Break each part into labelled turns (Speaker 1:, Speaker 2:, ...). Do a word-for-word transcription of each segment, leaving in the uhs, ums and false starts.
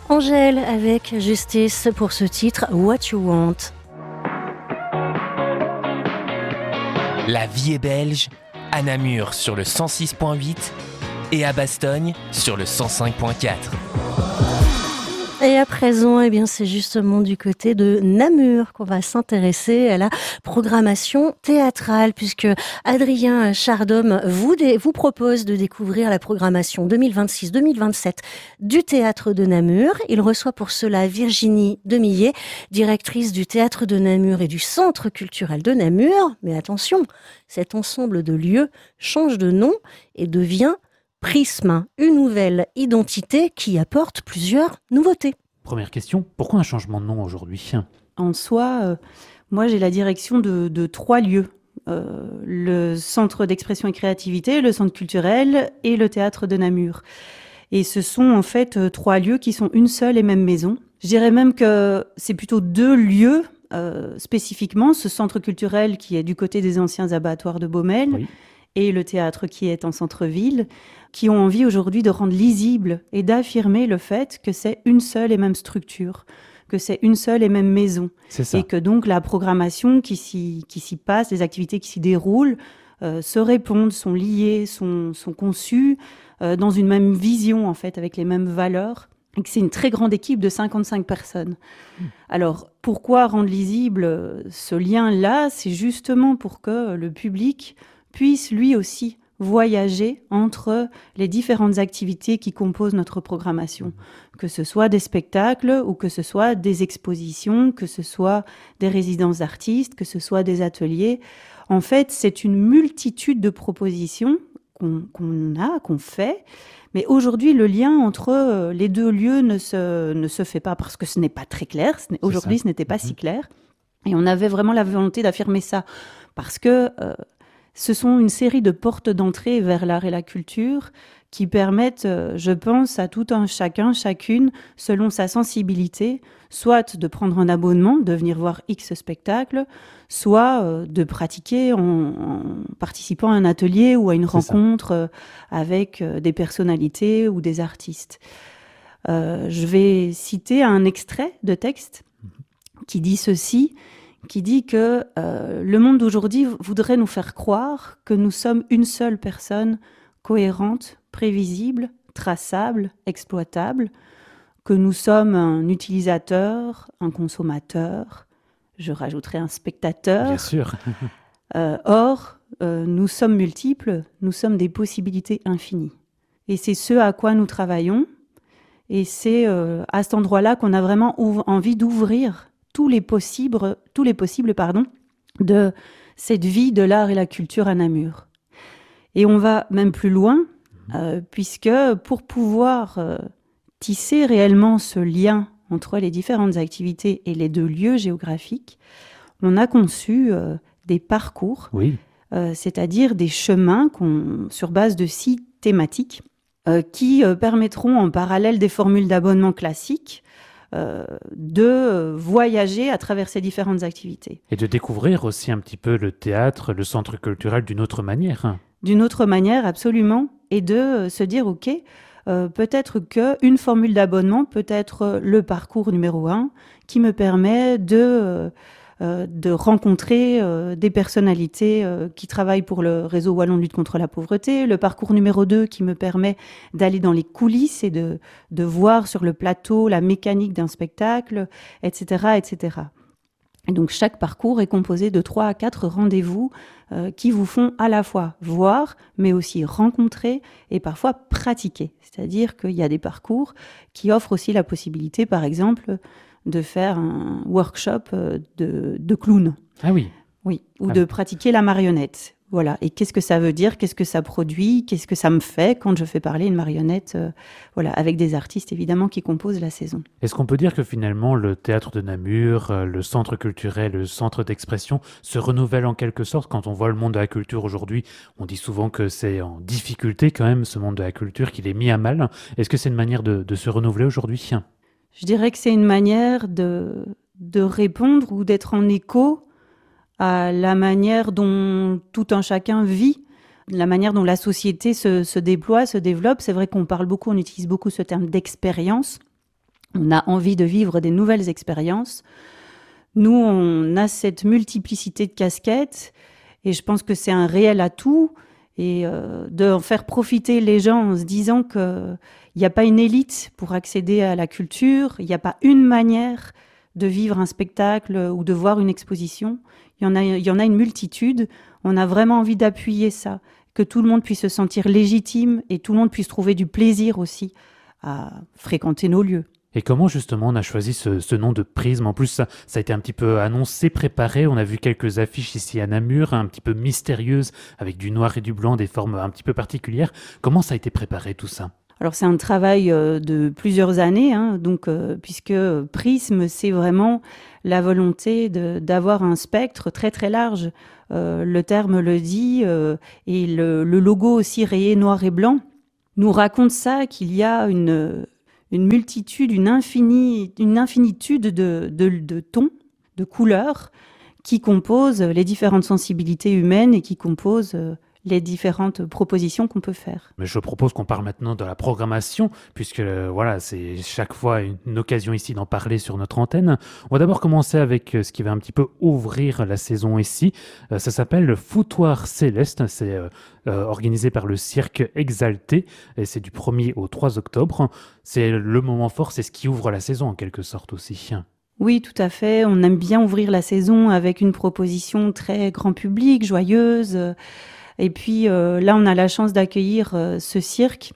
Speaker 1: Angèle avec Justice pour ce titre What You Want.
Speaker 2: La vie est belge, à Namur sur le cent six point huit et à Bastogne sur le cent cinq point quatre.
Speaker 1: Et à présent, eh bien, c'est justement du côté de Namur qu'on va s'intéresser à la programmation théâtrale, puisque Adrien Chardhomme vous, dé- vous propose de découvrir la programmation deux mille vingt-six deux mille vingt-sept du Théâtre de Namur. Il reçoit pour cela Virginie Demillet, directrice du Théâtre de Namur et du Centre culturel de Namur. Mais attention, cet ensemble de lieux change de nom et devient Prisme, une nouvelle identité qui apporte plusieurs nouveautés.
Speaker 3: Première question, pourquoi un changement de nom aujourd'hui ?
Speaker 4: En soi, euh, moi j'ai la direction de, de trois lieux. Euh, le centre d'expression et créativité, le centre culturel et le théâtre de Namur. Et ce sont en fait euh, trois lieux qui sont une seule et même maison. Je dirais même que c'est plutôt deux lieux euh, spécifiquement, ce centre culturel qui est du côté des anciens abattoirs de Baumel, oui, et le théâtre qui est en centre-ville, qui ont envie aujourd'hui de rendre lisible et d'affirmer le fait que c'est une seule et même structure, que c'est une seule et même maison.
Speaker 3: C'est ça.
Speaker 4: Et que donc la programmation qui s'y, qui s'y passe, les activités qui s'y déroulent, euh, se répondent, sont liées, sont, sont conçues euh, dans une même vision, en fait, avec les mêmes valeurs. Et que c'est une très grande équipe de cinquante-cinq personnes. Mmh. Alors, pourquoi rendre lisible ce lien-là ? C'est justement pour que le public puisse lui aussi voyager entre les différentes activités qui composent notre programmation, que ce soit des spectacles ou que ce soit des expositions, que ce soit des résidences d'artistes, que ce soit des ateliers. En fait, c'est une multitude de propositions qu'on, qu'on a, qu'on fait, mais aujourd'hui, le lien entre les deux lieux ne se, ne se fait pas parce que ce n'est pas très clair. Ce n'est, aujourd'hui, ce n'était pas mmh. si clair. Et on avait vraiment la volonté d'affirmer ça parce que euh, ce sont une série de portes d'entrée vers l'art et la culture qui permettent, je pense, à tout un chacun, chacune, selon sa sensibilité, soit de prendre un abonnement, de venir voir X spectacle, soit de pratiquer en, en participant à un atelier ou à une C'est rencontre ça. avec des personnalités ou des artistes. Euh, je vais citer un extrait de texte qui dit ceci, qui dit que euh, le monde d'aujourd'hui voudrait nous faire croire que nous sommes une seule personne cohérente, prévisible, traçable, exploitable, que nous sommes un utilisateur, un consommateur, je rajouterai un spectateur.
Speaker 3: Bien sûr.
Speaker 4: euh, or, euh, nous sommes multiples, nous sommes des possibilités infinies. Et c'est ce à quoi nous travaillons, et c'est euh, à cet endroit-là qu'on a vraiment ouv- envie d'ouvrir tous les possibles, tous les possibles pardon, de cette vie de l'art et la culture à Namur. Et on va même plus loin, euh, puisque pour pouvoir euh, tisser réellement ce lien entre les différentes activités et les deux lieux géographiques, on a conçu euh, des parcours,
Speaker 3: oui.
Speaker 4: euh, c'est-à-dire des chemins qu'on, sur base de six thématiques euh, qui euh, permettront, en parallèle des formules d'abonnement classiques, Euh, de voyager à travers ces différentes activités.
Speaker 3: Et de découvrir aussi un petit peu le théâtre, le centre culturel d'une autre manière.
Speaker 4: D'une autre manière, absolument. Et de se dire, OK, euh, peut-être qu'une formule d'abonnement peut être le parcours numéro un qui me permet de... Euh, de rencontrer euh, des personnalités euh, qui travaillent pour le réseau Wallon de lutte contre la pauvreté. Le parcours numéro deux qui me permet d'aller dans les coulisses et de, de voir sur le plateau la mécanique d'un spectacle, et cetera, et cetera. Et donc chaque parcours est composé de trois à quatre rendez-vous euh, qui vous font à la fois voir, mais aussi rencontrer et parfois pratiquer. C'est-à-dire qu'il y a des parcours qui offrent aussi la possibilité, par exemple, de faire un workshop de, de clown.
Speaker 3: Ah oui.
Speaker 4: Oui, ou
Speaker 3: ah
Speaker 4: de
Speaker 3: oui.
Speaker 4: pratiquer la marionnette. Voilà. Et qu'est-ce que ça veut dire ? Qu'est-ce que ça produit ? Qu'est-ce que ça me fait quand je fais parler une marionnette euh, voilà, avec des artistes, évidemment, qui composent la saison.
Speaker 3: Est-ce qu'on peut dire que finalement, le théâtre de Namur, le centre culturel, le centre d'expression se renouvelle en quelque sorte ? Quand on voit le monde de la culture aujourd'hui, on dit souvent que c'est en difficulté quand même, ce monde de la culture, qu'il est mis à mal. Est-ce que c'est une manière de, de se renouveler aujourd'hui ?
Speaker 4: Je dirais que c'est une manière de, de répondre ou d'être en écho à la manière dont tout un chacun vit, la manière dont la société se, se déploie, se développe. C'est vrai qu'on parle beaucoup, on utilise beaucoup ce terme d'expérience. On a envie de vivre des nouvelles expériences. Nous, on a cette multiplicité de casquettes et je pense que c'est un réel atout. Et euh, d'en faire profiter les gens en se disant qu'il n'y a pas une élite pour accéder à la culture, il n'y a pas une manière de vivre un spectacle ou de voir une exposition. Il y en a, il y en a une multitude. On a vraiment envie d'appuyer ça, que tout le monde puisse se sentir légitime et tout le monde puisse trouver du plaisir aussi à fréquenter nos lieux.
Speaker 3: Et comment justement on a choisi ce, ce nom de Prisme? En plus, ça, ça a été un petit peu annoncé, préparé. On a vu quelques affiches ici à Namur, un petit peu mystérieuses, avec du noir et du blanc, des formes un petit peu particulières. Comment ça a été préparé tout ça?
Speaker 4: Alors c'est un travail euh, de plusieurs années, hein, donc, euh, puisque Prisme, c'est vraiment la volonté de, d'avoir un spectre très très large. Euh, le terme le dit, euh, et le, le logo aussi rayé noir et blanc nous raconte ça, qu'il y a une... une multitude, une, infinie, une infinitude de, de, de tons, de couleurs qui composent les différentes sensibilités humaines et qui composent les différentes propositions qu'on peut faire.
Speaker 3: Mais je propose qu'on parle maintenant de la programmation, puisque euh, voilà, c'est chaque fois une, une occasion ici d'en parler sur notre antenne. On va d'abord commencer avec euh, ce qui va un petit peu ouvrir la saison ici. Euh, ça s'appelle le Foutoir Céleste. C'est euh, euh, organisé par le Cirque Exalté et c'est du premier au trois octobre. C'est le moment fort, c'est ce qui ouvre la saison en quelque sorte aussi.
Speaker 4: Oui, tout à fait. On aime bien ouvrir la saison avec une proposition très grand public, joyeuse. Et puis euh, là, on a la chance d'accueillir euh, ce cirque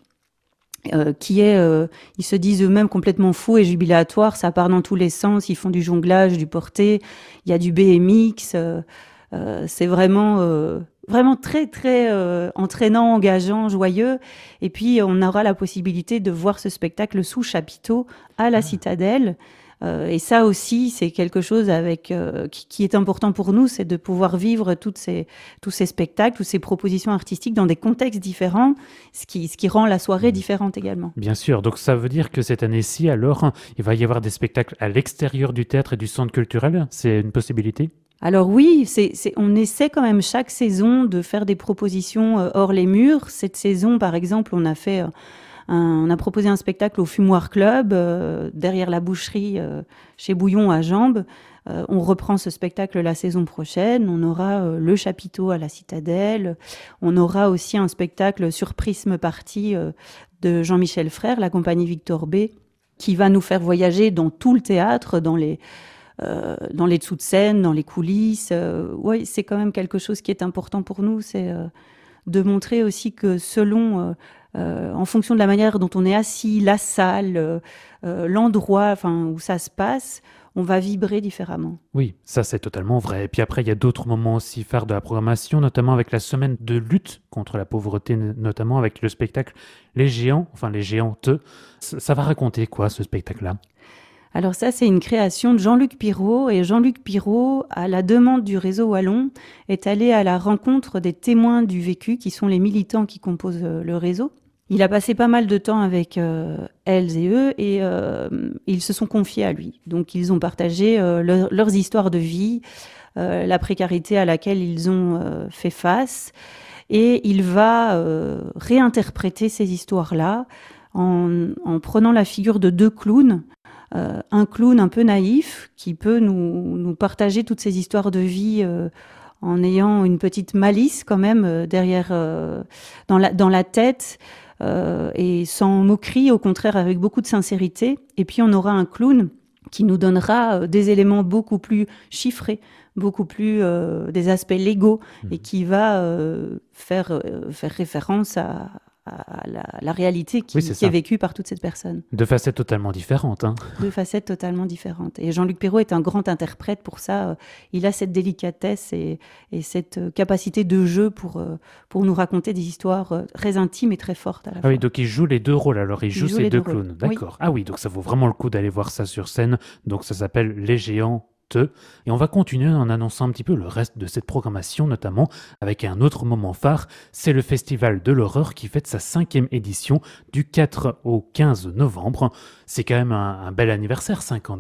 Speaker 4: euh, qui est, euh, ils se disent eux-mêmes complètement fous et jubilatoires. Ça part dans tous les sens. Ils font du jonglage, du porté. Il y a du B M X. Euh, euh, c'est vraiment, euh, vraiment très, très euh, entraînant, engageant, joyeux. Et puis, on aura la possibilité de voir ce spectacle sous chapiteau à la Citadelle. Euh, et ça aussi, c'est quelque chose avec, euh, qui, qui est important pour nous, c'est de pouvoir vivre toutes ces, tous ces spectacles, toutes ces propositions artistiques dans des contextes différents, ce qui, ce qui rend la soirée différente également.
Speaker 3: Bien sûr, donc ça veut dire que cette année-ci, alors, il va y avoir des spectacles à l'extérieur du théâtre et du centre culturel? C'est une possibilité?
Speaker 4: Alors oui, c'est, c'est, on essaie quand même chaque saison de faire des propositions euh, hors les murs. Cette saison, par exemple, on a fait... Euh, Un, on a proposé un spectacle au Fumoir Club, euh, derrière la boucherie euh, chez Bouillon à Jambes. Euh, on reprend ce spectacle la saison prochaine. On aura euh, le chapiteau à la Citadelle. On aura aussi un spectacle sur Prisme Party euh, de Jean-Michel Frère, la compagnie Victor B, qui va nous faire voyager dans tout le théâtre, dans les, euh, dans les dessous de scène, dans les coulisses. Euh, ouais, c'est quand même quelque chose qui est important pour nous. C'est euh, de montrer aussi que selon... Euh, Euh, en fonction de la manière dont on est assis, la salle, euh, euh, l'endroit enfin, où ça se passe, on va vibrer différemment.
Speaker 3: Oui, ça c'est totalement vrai. Et puis après, il y a d'autres moments aussi phares de la programmation, notamment avec la semaine de lutte contre la pauvreté, notamment avec le spectacle Les Géants, enfin Les Géantes. Ça, ça va raconter quoi ce spectacle-là ?
Speaker 4: Alors ça, c'est une création de Jean-Luc Pirot. Et Jean-Luc Pirot, à la demande du réseau Wallon, est allé à la rencontre des témoins du vécu, qui sont les militants qui composent le réseau. Il a passé pas mal de temps avec euh, elles et eux et euh, ils se sont confiés à lui. Donc ils ont partagé euh, leur, leurs histoires de vie, euh, la précarité à laquelle ils ont euh, fait face. Et il va euh, réinterpréter ces histoires-là en, en prenant la figure de deux clowns. Euh, un clown un peu naïf qui peut nous, nous partager toutes ces histoires de vie euh, en ayant une petite malice quand même euh, derrière, euh, dans, la, dans la tête. Euh, et sans moquerie, au contraire avec beaucoup de sincérité. Et puis on aura un clown qui nous donnera euh, des éléments beaucoup plus chiffrés, beaucoup plus euh, des aspects légaux, mmh. et qui va euh, faire, euh, faire référence à, à la, la réalité qui, oui, qui est vécue par toutes ces personnes.
Speaker 3: De facettes totalement différentes. Hein.
Speaker 4: De facettes totalement différentes. Et Jean-Luc Pirot est un grand interprète pour ça. Il a cette délicatesse et, et cette capacité de jeu pour, pour nous raconter des histoires très intimes et très fortes à la
Speaker 3: ah
Speaker 4: fois.
Speaker 3: Oui, donc il joue les deux rôles. Alors il, il joue, joue ces deux, deux clowns.
Speaker 4: Rôles.
Speaker 3: D'accord.
Speaker 4: Oui.
Speaker 3: Ah oui, donc ça vaut vraiment le coup d'aller voir ça sur scène. Donc ça s'appelle Les Géants. Et on va continuer en annonçant un petit peu le reste de cette programmation, notamment avec un autre moment phare, c'est le Festival de l'horreur qui fête sa cinquième édition du quatre au quinze novembre. C'est quand même un, un bel anniversaire, cinq ans déjà, non ?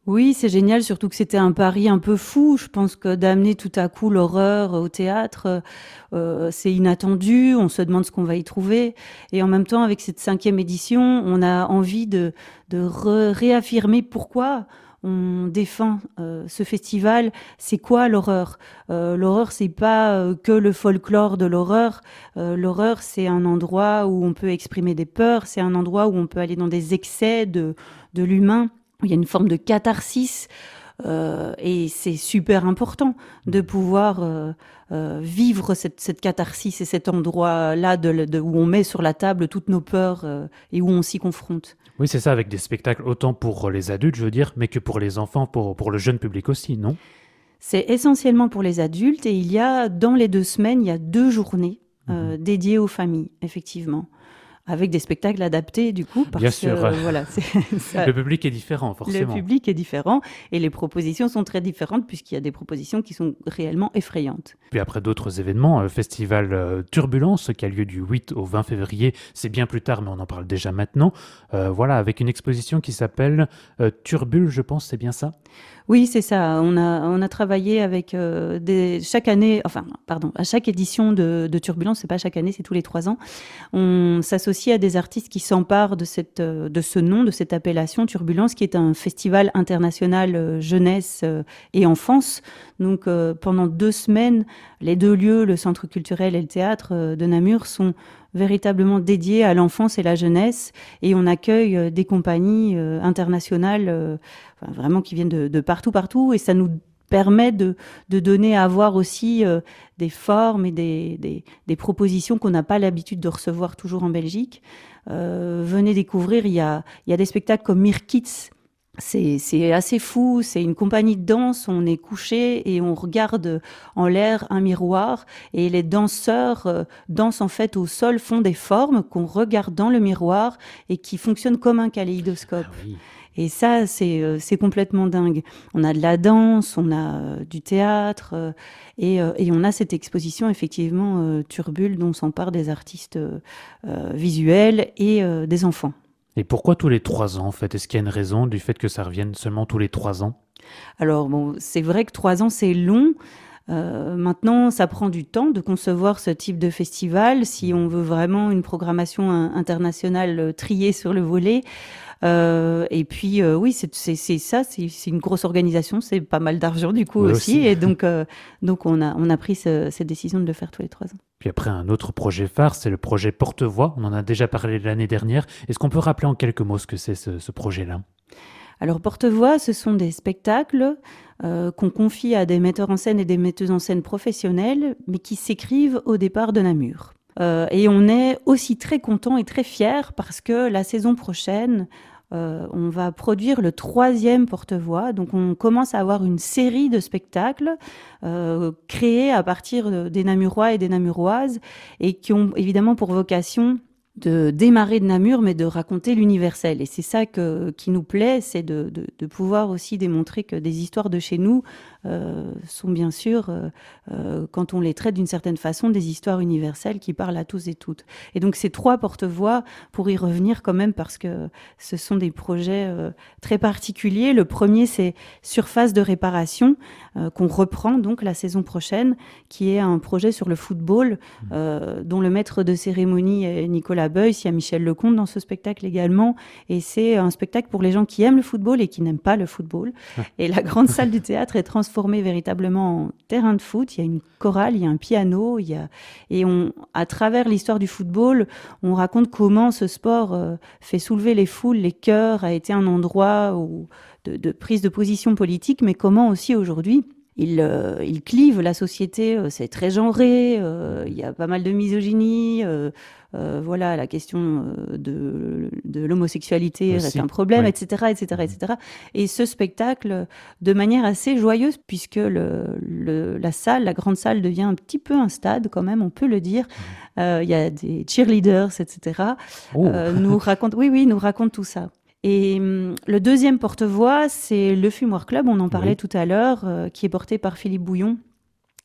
Speaker 4: Oui, c'est génial, surtout que c'était un pari un peu fou. Je pense que d'amener tout à coup l'horreur au théâtre, euh, c'est inattendu, on se demande ce qu'on va y trouver. Et en même temps, avec cette cinquième édition, on a envie de, de re- réaffirmer pourquoi on défend euh, ce festival. C'est quoi l'horreur? Euh, L'horreur, c'est pas euh, que le folklore de l'horreur. Euh, l'horreur, c'est un endroit où on peut exprimer des peurs, c'est un endroit où on peut aller dans des excès de, de l'humain. Il y a une forme de catharsis euh, et c'est super important de pouvoir euh, euh, vivre cette, cette catharsis et cet endroit-là de, de, où on met sur la table toutes nos peurs euh, et où on s'y confronte.
Speaker 3: Oui, c'est ça, avec des spectacles autant pour les adultes, je veux dire, mais que pour les enfants, pour, pour le jeune public aussi, non?
Speaker 4: C'est essentiellement pour les adultes et il y a, dans les deux semaines, il y a deux journées euh,
Speaker 3: Mhm.
Speaker 4: dédiées aux familles, effectivement. Avec des spectacles adaptés, du coup, parce
Speaker 3: Bien
Speaker 4: que
Speaker 3: sûr.
Speaker 4: euh, voilà, c'est, ça,
Speaker 3: Le public est différent,
Speaker 4: le
Speaker 3: forcément.
Speaker 4: public est différent et les propositions sont très différentes puisqu'il y a des propositions qui sont réellement effrayantes.
Speaker 3: Puis après d'autres événements, euh, festival euh, Turbulence qui a lieu du huit au vingt février, c'est bien plus tard mais on en parle déjà maintenant. Euh, voilà, avec une exposition qui s'appelle euh, Turbule, je pense, c'est bien ça?
Speaker 4: Oui, c'est ça. On a, on a travaillé avec euh, des, chaque année, enfin, pardon, à chaque édition de, de Turbulence, c'est pas chaque année, c'est tous les trois ans. On s'associe à des artistes qui s'emparent de cette, euh, de ce nom, de cette appellation Turbulence, qui est un festival international euh, jeunesse euh, et enfance. Donc, euh, pendant deux semaines, les deux lieux, le centre culturel et le théâtre euh, de Namur, sont véritablement dédiés à l'enfance et la jeunesse, et on accueille euh, des compagnies euh, internationales, euh, enfin, vraiment qui viennent de, de partout, partout, et ça nous permet de, de donner à voir aussi euh, des formes et des, des, des propositions qu'on n'a pas l'habitude de recevoir toujours en Belgique. Euh, venez découvrir, il y a, il y a des spectacles comme Mir Kids. C'est, c'est assez fou, c'est une compagnie de danse, on est couché et on regarde en l'air un miroir et les danseurs euh, dansent en fait au sol, font des formes qu'on regarde dans le miroir et qui fonctionnent comme un kaléidoscope.
Speaker 3: Ah oui.
Speaker 4: Et ça, c'est, euh, c'est complètement dingue. On a de la danse, on a euh, du théâtre euh, et, euh, et on a cette exposition effectivement euh, Turbule dont s'emparent des artistes euh, euh, visuels et euh, des enfants.
Speaker 3: Et pourquoi tous les trois ans, en fait? Est-ce qu'il y a une raison du fait que ça revienne seulement tous les trois ans?
Speaker 4: Alors bon, c'est vrai que trois ans, c'est long. Euh, maintenant, ça prend du temps de concevoir ce type de festival si on veut vraiment une programmation in- internationale euh, triée sur le volet. Euh, et puis, euh, oui, c'est, c'est, c'est ça, c'est, c'est une grosse organisation, c'est pas mal d'argent du coup
Speaker 3: Oui,
Speaker 4: aussi.
Speaker 3: aussi.
Speaker 4: Et donc, euh, donc on a, on a pris ce- cette décision de le faire tous les trois ans.
Speaker 3: Puis après, un autre projet phare, c'est le projet Porte-Voix. On en a déjà parlé l'année dernière. Est-ce qu'on peut rappeler en quelques mots ce que c'est ce, ce projet-là?
Speaker 4: Alors, Porte-Voix, ce sont des spectacles euh, qu'on confie à des metteurs en scène et des metteuses en scène professionnels, mais qui s'écrivent au départ de Namur. Euh, et on est aussi très content et très fiers parce que la saison prochaine, euh, on va produire le troisième Porte-Voix. Donc, on commence à avoir une série de spectacles euh, créés à partir de- des Namurois et des Namuroises et qui ont évidemment pour vocation de démarrer de Namur, mais de raconter l'universel. Et c'est ça que, qui nous plaît, c'est de, de, de pouvoir aussi démontrer que des histoires de chez nous euh, sont bien sûr, euh, euh, quand on les traite d'une certaine façon, des histoires universelles qui parlent à tous et toutes. Et donc ces trois porte-voix, pour y revenir quand même, parce que ce sont des projets euh, très particuliers. Le premier, c'est Surface de réparation, euh, qu'on reprend donc la saison prochaine, qui est un projet sur le football, euh, dont le maître de cérémonie est Nicolas Beuys. Il y a Michel Lecomte dans ce spectacle également. Et c'est un spectacle pour les gens qui aiment le football et qui n'aiment pas le football. Et la grande salle du théâtre est transformée véritablement en terrain de foot. Il y a une chorale, il y a un piano. Il y a... Et on, à travers l'histoire du football, on raconte comment ce sport euh, fait soulever les foules, les cœurs, a été un endroit où, de, de prise de position politique, mais comment aussi aujourd'hui il, euh, il clive la société, euh, c'est très genré, euh, il y a pas mal de misogynie, euh, euh, voilà, la question euh, de, de l'homosexualité
Speaker 3: Aussi,
Speaker 4: reste un problème,
Speaker 3: oui.
Speaker 4: et cetera, et cetera, et cetera. Et ce spectacle, de manière assez joyeuse, puisque le, le, la salle, la grande salle devient un petit peu un stade quand même, on peut le dire. Euh, il y a des cheerleaders, et cetera.
Speaker 3: Oh.
Speaker 4: Euh, nous raconte, oui, oui, nous raconte tout ça. Et hum, le deuxième porte-voix, c'est le Fumoir Club, on en parlait
Speaker 3: Oui.
Speaker 4: tout à l'heure, euh, qui est porté par Philippe Bouillon,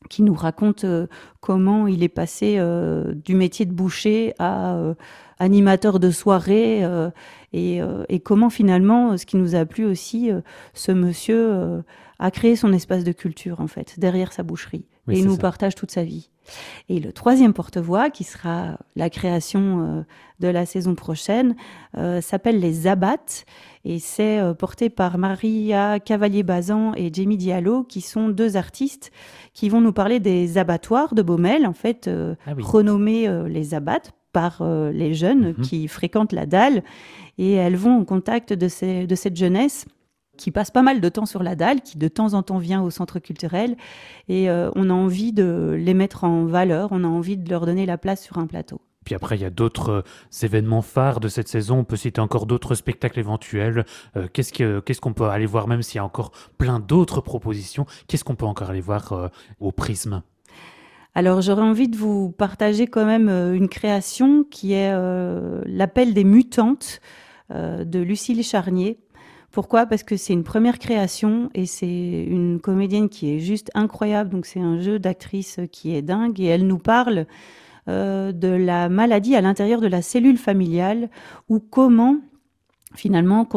Speaker 4: qui nous raconte euh, comment il est passé euh, du métier de boucher à euh, animateur de soirée euh, et, euh, et comment finalement, ce qui nous a plu aussi, euh, ce monsieur euh, a créé son espace de culture en fait, derrière sa boucherie.
Speaker 3: Oui,
Speaker 4: et il
Speaker 3: c'est
Speaker 4: nous
Speaker 3: ça.
Speaker 4: partage toute sa vie. Et le troisième porte-voix, qui sera la création euh, de la saison prochaine, euh, s'appelle Les Abattes. Et c'est euh, porté par Maria Cavalier-Bazan et Jamie Diallo, qui sont deux artistes qui vont nous parler des abattoirs de Baumel, en fait, euh,
Speaker 3: Ah oui.
Speaker 4: renommés euh, Les Abattes par euh, les jeunes
Speaker 3: Mhm.
Speaker 4: qui fréquentent la dalle. Et elles vont au contact de, ces, de cette jeunesse qui passe pas mal de temps sur la dalle, qui de temps en temps vient au centre culturel. Et euh, on a envie de les mettre en valeur, on a envie de leur donner la place sur un plateau.
Speaker 3: Puis après, il y a d'autres euh, événements phares de cette saison. On peut citer encore d'autres spectacles éventuels. Euh, qu'est-ce, que, qu'est-ce qu'on peut aller voir, même s'il y a encore plein d'autres propositions? Qu'est-ce qu'on peut encore aller voir euh, au Prisme?
Speaker 4: Alors j'aurais envie de vous partager quand même euh, une création qui est euh, L'Appel des mutantes euh, de Lucille Charnier. Pourquoi ? Parce que c'est une première création et c'est une comédienne qui est juste incroyable. Donc c'est un jeu d'actrice qui est dingue et elle nous parle euh, de la maladie à l'intérieur de la cellule familiale ou comment finalement, quand